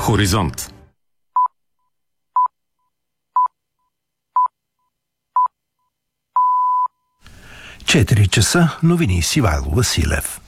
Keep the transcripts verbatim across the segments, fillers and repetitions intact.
Хоризонт. четири часа, новини с Ивайло Василев.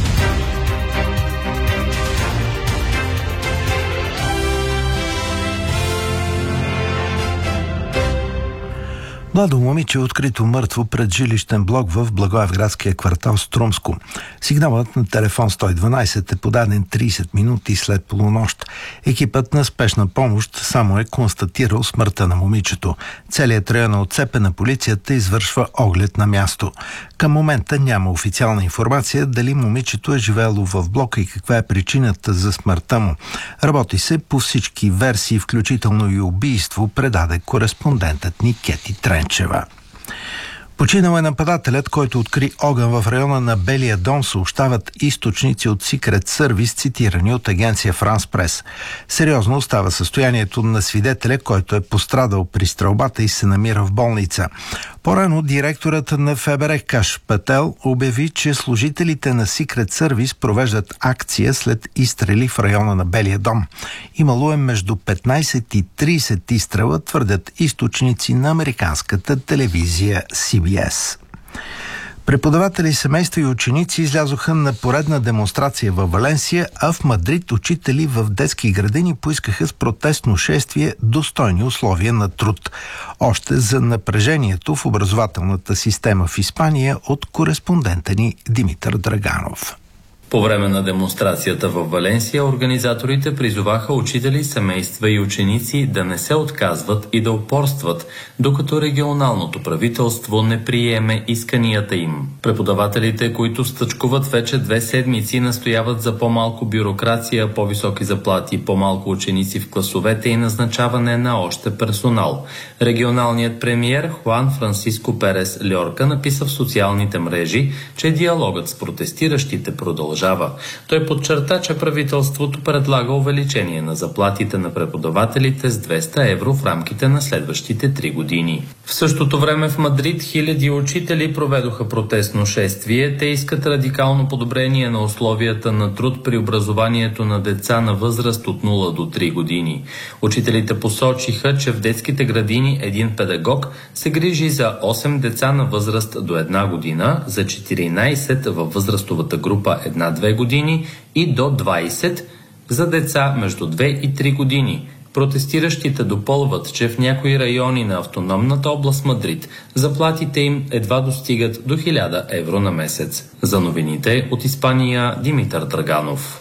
Младо момиче е открито мъртво пред жилищен блок в Благоевградския квартал Струмско. Сигналът на телефон сто и дванайсет е подаден трийсет минути след полунощ. Екипът на спешна помощ само е констатирал смъртта на момичето. Целият район е отцепен, полицията извършва оглед на място. Към момента няма официална информация дали момичето е живеело в блока и каква е причината за смъртта му. Работи се по всички версии, включително и убийство, предаде кореспондентът ни Кети Тренчева. Починал е нападателят, който откри огън в района на Белия дом, съобщават източници от Secret Service, цитирани от агенция France Press. Сериозно остава състоянието на свидетеля, който е пострадал при стрелбата и се намира в болница. По-рано директорът на ФБР Каш Пател обяви, че служителите на Secret Service провеждат акция след изстрели в района на Белия дом. Имало е между петнайсет и трийсет изстрела, твърдят източници на американската телевизия Си Би Ес. Преподаватели, семейства и ученици излязоха на поредна демонстрация във Валенсия, а в Мадрид учители в детски градини поискаха с протестно шествие достойни условия на труд. Още за напрежението в образователната система в Испания от кореспондента ни Димитър Драганов. По време на демонстрацията в Валенсия организаторите призоваха учители, семейства и ученици да не се отказват и да упорстват, докато регионалното правителство не приеме исканията им. Преподавателите, които стъчкуват вече две седмици, настояват за по-малко бюрокрация, по-високи заплати, по-малко ученици в класовете и назначаване на още персонал. Регионалният премиер Хуан Франсиско Перес Льорка написа в социалните мрежи, че диалогът с протестиращите продължава. Той подчерта, че правителството предлага увеличение на заплатите на преподавателите с двеста евро в рамките на следващите три години. В същото време в Мадрид хиляди учители проведоха протестно шествие. Те искат радикално подобрение на условията на труд при образованието на деца на възраст от нула до три години. Учителите посочиха, че в детските градини един педагог се грижи за осем деца на възраст до една година, за четиринайсет във възрастовата група една-две години и до двайсет за деца между две и три години. Протестиращите допълват, че в някои райони на автономната област Мадрид заплатите им едва достигат до хиляда евро на месец. За новините от Испания, Димитър Драганов.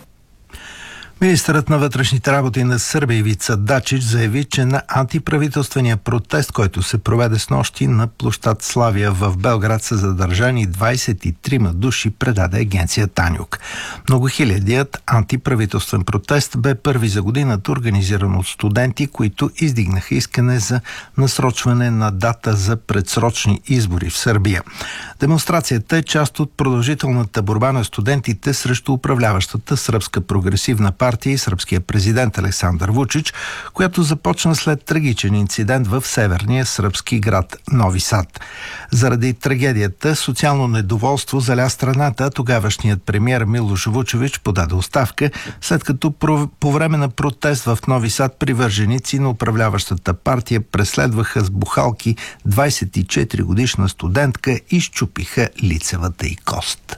Министърът на вътрешните работи на Сърбия Ивица Дачич заяви, че на антиправителствения протест, който се проведе снощи на площад Славия в Белград, са задържани двайсет и трима души, предаде агенция Танюк. Многохилядият антиправителствен протест бе първи за годината, организиран от студенти, които издигнаха искане за насрочване на дата за предсрочни избори в Сърбия. Демонстрацията е част от продължителната борба на студентите срещу управляващата сръбска прогресивна партия и сръбския президент Александър Вучич, която започна след трагичен инцидент в северния сръбски град Нови Сад. Заради трагедията социално недоволство заля страната, тогавашният премиер Милош Вучевич подаде оставка, след като по време на протест в Нови Сад привърженици на управляващата партия преследваха с бухалки двайсет и четири годишна студентка и счупиха лицевата й кост.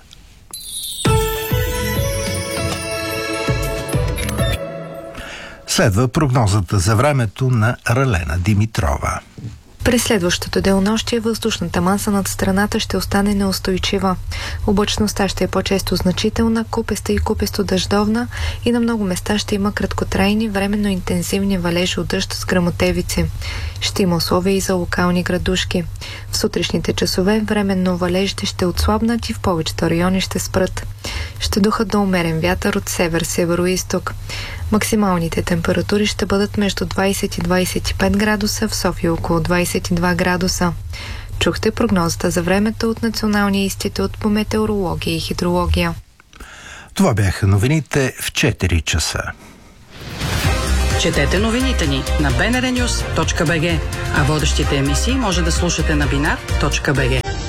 Следва прогнозата за времето на Ралена Димитрова. През следващото денонощие въздушната маса над страната ще остане неустойчива. Облачността ще е по-често значителна, купеста и купесто дъждовна и на много места ще има краткотрайни, временно интензивни валежи от дъжд с гръмотевици. Ще има условия и за локални градушки. В сутрешните часове временно валежите ще отслабнат и в повечето райони ще спрат. Ще духат до умерен вятър от север-североизток. Максималните температури ще бъдат между двайсет и двайсет и пет градуса, в София около двайсет и два градуса. Чухте прогнозата за времето от Националния институт по метеорология и хидрология. Това бяха новините в четири часа. Четете новините ни на би ен ар нюс точка би джи, а водещите емисии може да слушате на бинар точка би джи.